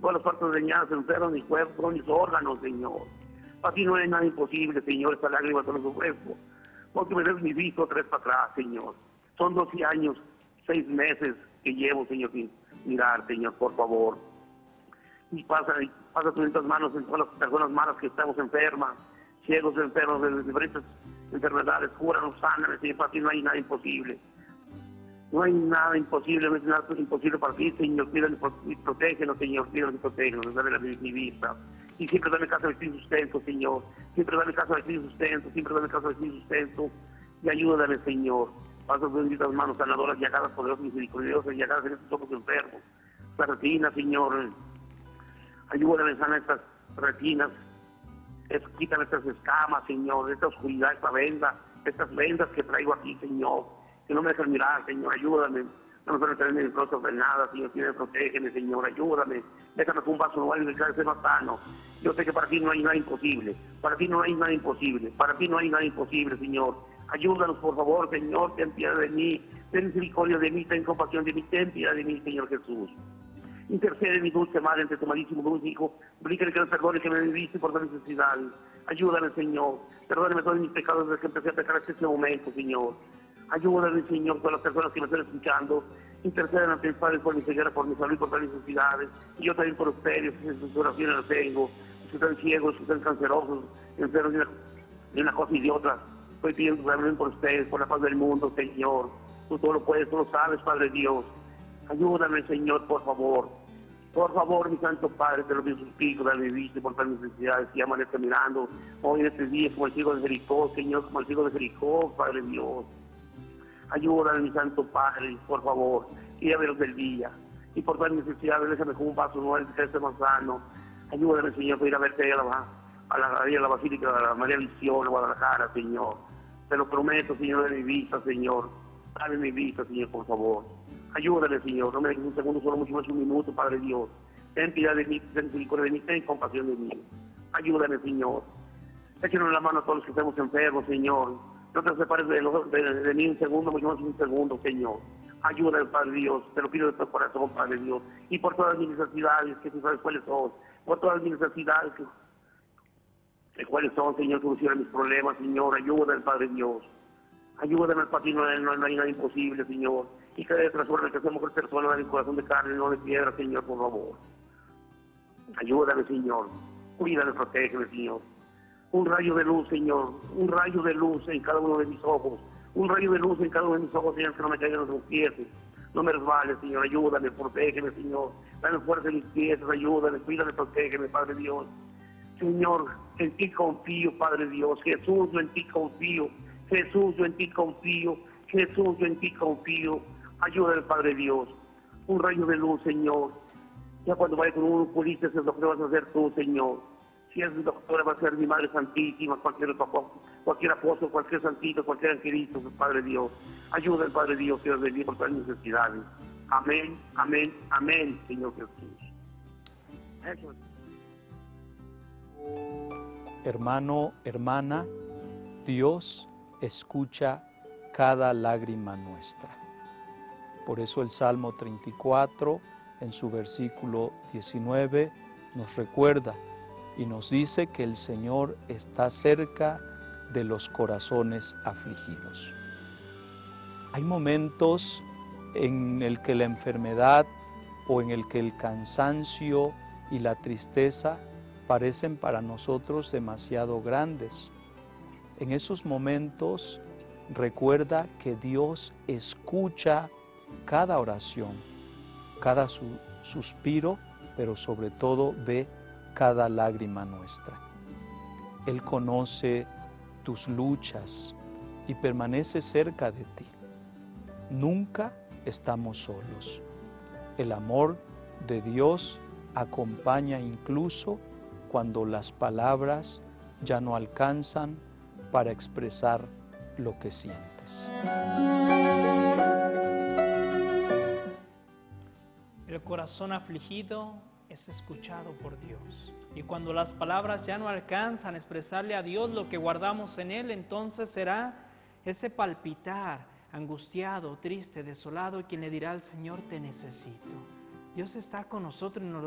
todas las partes dañadas, enfermas, mi cuerpo, mis órganos, Señor. Para ti no hay nada imposible, Señor, esta lágrima sobre su cuerpo. Porque me des mi visto 3 para atrás, Señor. Son 12 años, 6 meses que llevo, Señor, sin mirar, Señor, por favor. Y pasa tus benditas manos en todas las personas malas que estamos enfermas, ciegos, enfermos de diferentes enfermedades, cúranos, sánanos, Señor, para ti no hay nada imposible. No hay nada imposible, no hay nada imposible para ti, Señor. Cuídanos y protégenos, Señor. Cuídanos y protégenos. Dame mi vista. Y siempre dame caso de ti sustento, Señor. Siempre dame caso de ti sustento. Siempre dame caso de ti sustento. Y ayúdame, Señor. Pasa tus benditas manos sanadoras, llagadas, poderosas, misericordiosas, llagadas en estos ojos enfermos. Esta retina, Señor. Ayúdame a sanar estas retinas. Quítame estas escamas, Señor. Esta oscuridad, esta venda. Estas vendas que traigo aquí, Señor. Que no me dejen mirar, Señor, ayúdame. No me pueden tener mis rostros de nada, Señor, protégeme, Señor, ayúdame. Déjame con un vaso nuevo y que más sano. Yo sé que para ti no hay nada imposible. Para ti no hay nada imposible. Para ti no hay nada imposible, Señor. Ayúdanos, por favor, Señor, ten piedad de mí. Ten misericordia de mí, ten compasión de mí, ten piedad de mí, Señor Jesús. Intercede, mi dulce madre, entre tu amadísimo dulce hijo. Brícale que no perdone que me viviste por las necesidades. Ayúdame, Señor. Perdóname todos mis pecados desde que empecé a pecar hasta este momento, Señor. Ayúdame, Señor, con las personas que me están escuchando. Intercedan ante el Padre por mi ceguera, por mi salud y por las necesidades. Y yo también por ustedes, en sus oraciones las tengo. Si están ciegos, si están cancerosos, enfermos de una cosa y de otra. Estoy pidiendo también por ustedes, por la paz del mundo, Señor. Tú todo lo puedes, tú lo sabes, Padre Dios. Ayúdame, Señor, por favor. Por favor, mi Santo Padre, te lo pido suplico, dale vista por las necesidades que amanezca mirando. Hoy en este día, como el ciego de Jericó, Señor, como el ciego de Jericó, Padre Dios. Ayúdame, mi Santo Padre, por favor, y a veros del día. Y por todas las necesidades, déjame con un vaso nuevo, que esté más sano. Ayúdame, Señor, para ir a verte a la Basílica de la María Visión, a Guadalajara, Señor. Te lo prometo, Señor, de mi vista, Señor. Dame mi vista, Señor, por favor. Ayúdame, Señor, no me dejes un segundo, solo mucho más un minuto, Padre Dios. Ten piedad de mí, ten misericordia de mí, ten compasión de mí. Ayúdame, Señor. Échenos la mano a todos los que estamos enfermos, Señor. No te separes de mí un segundo, mucho más un segundo, Señor. Ayúdame, Padre Dios. Te lo pido de todo corazón, Padre Dios. Y por todas mis necesidades, que tú sabes cuáles son. Por todas mis necesidades, que cuáles son, Señor, soluciona mis problemas, Señor. Ayúdame, Padre Dios. Ayúdame, para ti no hay nada imposible, Señor. Y que de transforme que somos personas de corazón de carne, no de piedra, Señor, por favor. Ayúdame, Señor. Cuídame, protégeme, Señor. Un rayo de luz, Señor, un rayo de luz en cada uno de mis ojos, un rayo de luz en cada uno de mis ojos, Señor, que no me caigan los pies, no me resbale, Señor, ayúdame, protégeme, Señor, dame fuerza en mis pies, ayúdame, cuídame, protégeme, Padre Dios. Señor, en ti confío, Padre Dios, Jesús, yo en ti confío, Jesús, yo en ti confío, Jesús, yo en ti confío, ayúdame, Padre Dios, un rayo de luz, Señor, ya cuando vaya con un oculista, eso es lo que vas a hacer tú, Señor. Si es doctora, va a ser mi Madre Santísima, cualquier apóstol, cualquier santito, cualquier angelito, Padre Dios. Ayuda al Padre Dios, Dios de Dios, por todas las necesidades. Amén, amén, amén, Señor Jesús. Eso. Hermano, hermana, Dios escucha cada lágrima nuestra. Por eso el Salmo 34, en su versículo 19, nos recuerda y nos dice que el Señor está cerca de los corazones afligidos. Hay momentos en el que la enfermedad o en el que el cansancio y la tristeza parecen para nosotros demasiado grandes. En esos momentos recuerda que Dios escucha cada oración, cada suspiro, pero sobre todo ve cada lágrima nuestra. Él conoce tus luchas y permanece cerca de ti. Nunca estamos solos. El amor de Dios acompaña incluso cuando las palabras ya no alcanzan para expresar lo que sientes. El corazón afligido es escuchado por Dios. Y cuando las palabras ya no alcanzan a expresarle a Dios lo que guardamos en Él, entonces será ese palpitar, angustiado, triste, desolado, quien le dirá al Señor, te necesito. Dios está con nosotros y nos lo